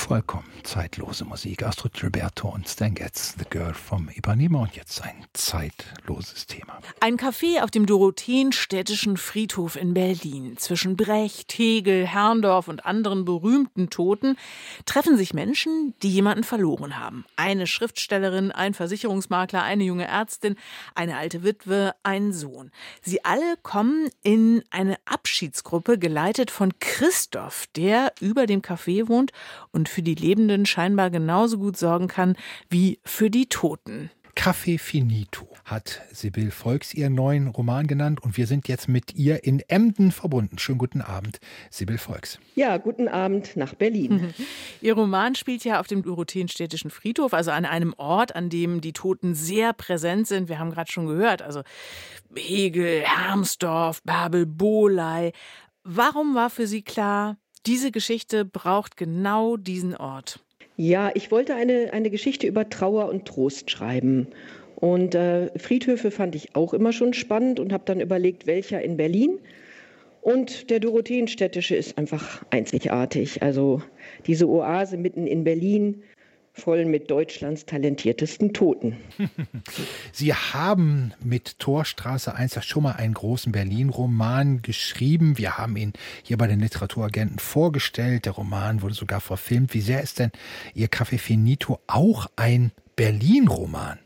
Vollkommen zeitlose Musik. Astrid Gilberto und Stan Getz, The Girl from Ipanema. Und jetzt ein zeitloses Thema. Ein Café auf dem Dorotheenstädtischen Friedhof in Berlin. Zwischen Brecht, Hegel, Herrndorff und anderen berühmten Toten treffen sich Menschen, die jemanden verloren haben. Eine Schriftstellerin, ein Versicherungsmakler, eine junge Ärztin, eine alte Witwe, ein Sohn. Sie alle kommen in eine Abschiedsgruppe, geleitet von Christoph, der über dem Café wohnt und für die Lebenden scheinbar genauso gut sorgen kann wie für die Toten. Café Finito hat Sibylle Volks ihren neuen Roman genannt und wir sind jetzt mit ihr in Emden verbunden. Schönen guten Abend, Sibylle Volks. Ja, guten Abend nach Berlin. Ihr Roman spielt ja auf dem Dorotheenstädtischen Friedhof, also an einem Ort, an dem die Toten sehr präsent sind. Wir haben gerade schon gehört, also Hegel, Hermsdorf, Bärbel, Bohley. Warum war für Sie klar, diese Geschichte braucht genau diesen Ort? Ja, ich wollte eine Geschichte über Trauer und Trost schreiben. Und Friedhöfe fand ich auch immer schon spannend und habe dann überlegt, welcher in Berlin. Und der Dorotheenstädtische ist einfach einzigartig. Also diese Oase mitten in Berlin, voll mit Deutschlands talentiertesten Toten. Sie haben mit Torstraße 1 ja schon mal einen großen Berlin-Roman geschrieben. Wir haben ihn hier bei den Literaturagenten vorgestellt. Der Roman wurde sogar verfilmt. Wie sehr ist denn Ihr Café Finito auch ein Berlin-Roman?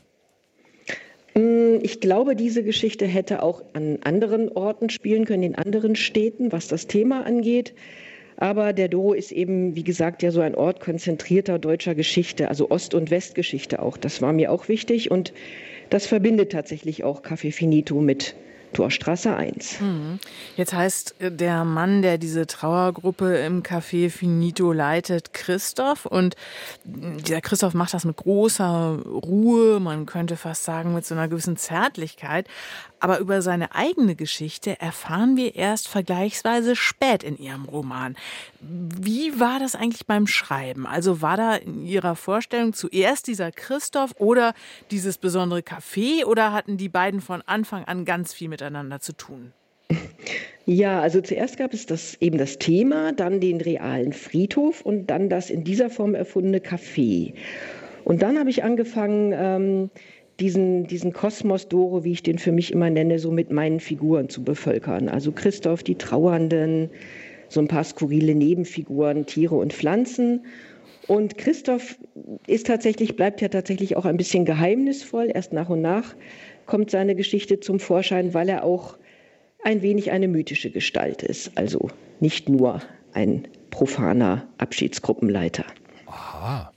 Ich glaube, diese Geschichte hätte auch an anderen Orten spielen können, in anderen Städten, was das Thema angeht. Aber der Doro ist eben, wie gesagt, ja so ein Ort konzentrierter deutscher Geschichte, also Ost- und Westgeschichte auch. Das war mir auch wichtig und das verbindet tatsächlich auch Café Finito mit Torstraße 1. Jetzt heißt der Mann, der diese Trauergruppe im Café Finito leitet, Christoph. Und dieser Christoph macht das mit großer Ruhe, man könnte fast sagen mit so einer gewissen Zärtlichkeit. Aber über seine eigene Geschichte erfahren wir erst vergleichsweise spät in Ihrem Roman. Wie war das eigentlich beim Schreiben? Also war da in Ihrer Vorstellung zuerst dieser Christoph oder dieses besondere Café oder hatten die beiden von Anfang an ganz viel miteinander zu tun? Ja, also zuerst gab es das Thema, dann den realen Friedhof und dann das in dieser Form erfundene Café. Und dann habe ich angefangen, diesen Kosmos Doro, wie ich den für mich immer nenne, so mit meinen Figuren zu bevölkern. Also Christoph, die Trauernden, so ein paar skurrile Nebenfiguren, Tiere und Pflanzen. Und Christoph bleibt ja tatsächlich auch ein bisschen geheimnisvoll. Erst nach und nach kommt seine Geschichte zum Vorschein, weil er auch ein wenig eine mythische Gestalt ist. Also nicht nur ein profaner Abschiedsgruppenleiter. Aha.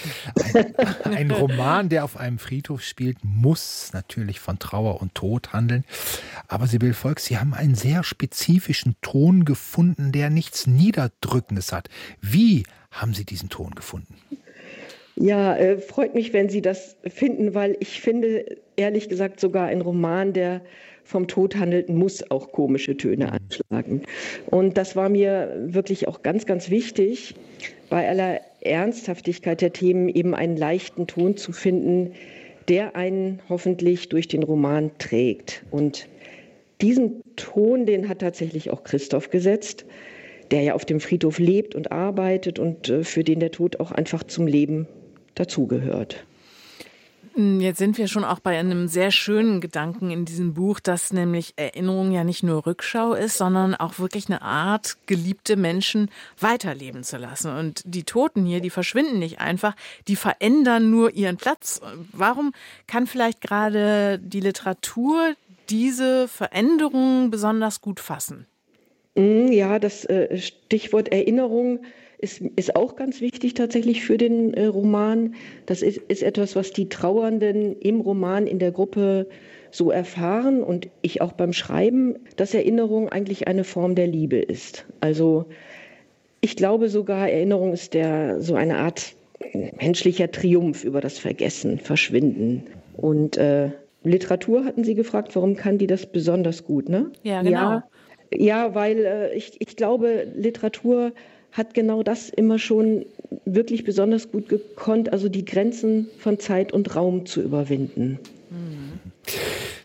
Ein Roman, der auf einem Friedhof spielt, muss natürlich von Trauer und Tod handeln. Aber Sibylle Volks, Sie haben einen sehr spezifischen Ton gefunden, der nichts Niederdrückendes hat. Wie haben Sie diesen Ton gefunden? Ja, freut mich, wenn Sie das finden, weil ich finde, ehrlich gesagt, sogar ein Roman, der vom Tod handelt, muss auch komische Töne anschlagen. Und das war mir wirklich auch ganz, ganz wichtig, bei aller Ernsthaftigkeit der Themen eben einen leichten Ton zu finden, der einen hoffentlich durch den Roman trägt. Und diesen Ton, den hat tatsächlich auch Christoph gesetzt, der ja auf dem Friedhof lebt und arbeitet und für den der Tod auch einfach zum Leben dazugehört. Jetzt sind wir schon auch bei einem sehr schönen Gedanken in diesem Buch, dass nämlich Erinnerung ja nicht nur Rückschau ist, sondern auch wirklich eine Art, geliebte Menschen weiterleben zu lassen. Und die Toten hier, die verschwinden nicht einfach, die verändern nur ihren Platz. Warum kann vielleicht gerade die Literatur diese Veränderungen besonders gut fassen? Ja, das Stichwort Erinnerung ist auch ganz wichtig tatsächlich für den Roman. Das ist etwas, was die Trauernden im Roman in der Gruppe so erfahren und ich auch beim Schreiben, dass Erinnerung eigentlich eine Form der Liebe ist. Also ich glaube sogar, Erinnerung ist so eine Art menschlicher Triumph über das Vergessen, Verschwinden. Und Literatur hatten Sie gefragt, warum kann die das besonders gut, ne? Ja, genau. Ja, weil ich glaube, Literatur hat genau das immer schon wirklich besonders gut gekonnt, also die Grenzen von Zeit und Raum zu überwinden.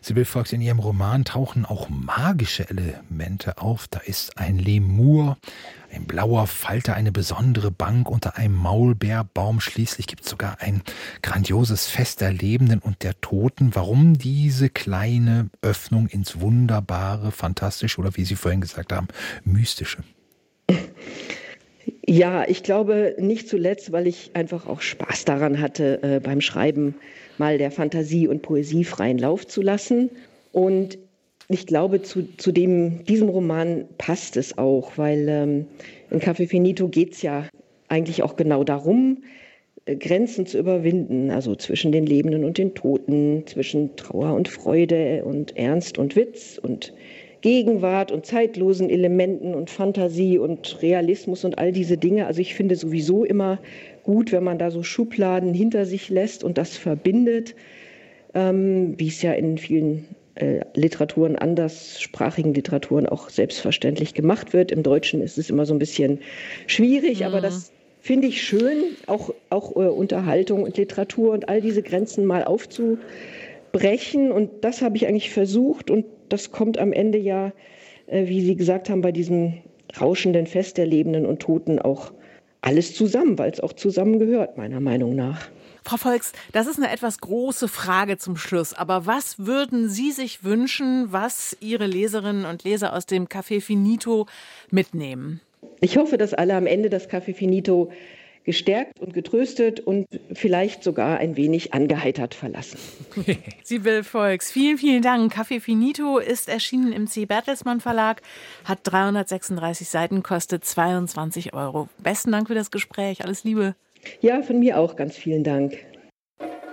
Sibylle Volks, in ihrem Roman tauchen auch magische Elemente auf. Da ist ein Lemur, ein blauer Falter, eine besondere Bank unter einem Maulbeerbaum. Schließlich gibt es sogar ein grandioses Fest der Lebenden und der Toten. Warum diese kleine Öffnung ins Wunderbare, Fantastische oder wie Sie vorhin gesagt haben, Mystische? Ja, ich glaube nicht zuletzt, weil ich einfach auch Spaß daran hatte, beim Schreiben mal der Fantasie und Poesie freien Lauf zu lassen. Und ich glaube, zu diesem Roman passt es auch, weil in Café Finito geht es ja eigentlich auch genau darum, Grenzen zu überwinden, also zwischen den Lebenden und den Toten, zwischen Trauer und Freude und Ernst und Witz und Gegenwart und zeitlosen Elementen und Fantasie und Realismus und all diese Dinge. Also ich finde sowieso immer gut, wenn man da so Schubladen hinter sich lässt und das verbindet, wie es ja in vielen Literaturen, anderssprachigen Literaturen auch selbstverständlich gemacht wird. Im Deutschen ist es immer so ein bisschen schwierig, aber das finde ich schön, auch Unterhaltung und Literatur und all diese Grenzen mal aufzubrechen. Und das habe ich eigentlich versucht und das kommt am Ende ja, wie Sie gesagt haben, bei diesem rauschenden Fest der Lebenden und Toten auch alles zusammen, weil es auch zusammengehört, meiner Meinung nach. Frau Volks, das ist eine etwas große Frage zum Schluss. Aber was würden Sie sich wünschen, was Ihre Leserinnen und Leser aus dem Café Finito mitnehmen? Ich hoffe, dass alle am Ende das Café Finito gestärkt und getröstet und vielleicht sogar ein wenig angeheitert verlassen. Sibylle Volks, vielen, vielen Dank. Café Finito ist erschienen im C. Bertelsmann Verlag, hat 336 Seiten, kostet 22 €. Besten Dank für das Gespräch. Alles Liebe. Ja, von mir auch ganz vielen Dank.